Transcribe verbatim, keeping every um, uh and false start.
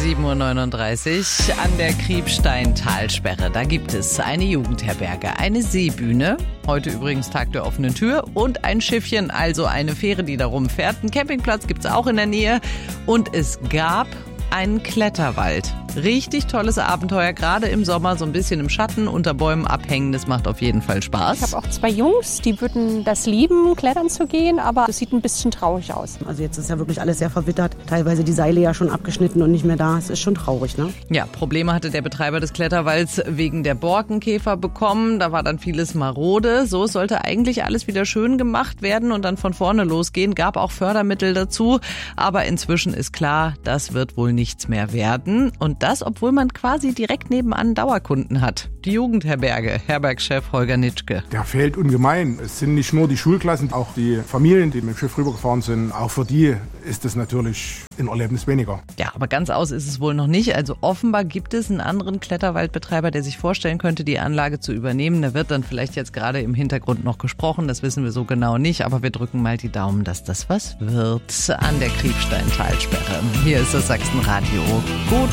sieben Uhr neununddreißig an der Kriebstein-Talsperre. Da gibt es eine Jugendherberge, eine Seebühne, heute übrigens Tag der offenen Tür, und ein Schiffchen, also eine Fähre, die da rumfährt. Einen Campingplatz gibt es auch in der Nähe und es gab einen Kletterwald. Richtig tolles Abenteuer, gerade im Sommer, so ein bisschen im Schatten, unter Bäumen abhängen, das macht auf jeden Fall Spaß. Ich habe auch zwei Jungs, die würden das lieben, klettern zu gehen, aber es sieht ein bisschen traurig aus. Also jetzt ist ja wirklich alles sehr verwittert, teilweise die Seile ja schon abgeschnitten und nicht mehr da. Es ist schon traurig, ne? Ja, Probleme hatte der Betreiber des Kletterwalds wegen der Borkenkäfer bekommen, da war dann vieles marode. So, es sollte eigentlich alles wieder schön gemacht werden und dann von vorne losgehen, gab auch Fördermittel dazu, aber inzwischen ist klar, das wird wohl nichts mehr werden. Und das, obwohl man quasi direkt nebenan Dauerkunden hat. Die Jugendherberge, Herbergschef Holger Nitschke. Der fehlt ungemein. Es sind nicht nur die Schulklassen, auch die Familien, die mit dem Schiff rübergefahren sind. Auch für die ist es natürlich ein Erlebnis weniger. Ja, aber ganz aus ist es wohl noch nicht. Also offenbar gibt es einen anderen Kletterwaldbetreiber, der sich vorstellen könnte, die Anlage zu übernehmen. Da wird dann vielleicht jetzt gerade im Hintergrund noch gesprochen. Das wissen wir so genau nicht. Aber wir drücken mal die Daumen, dass das was wird an der Kriebstein-Talsperre. Hier ist das Sachsenradio. Gut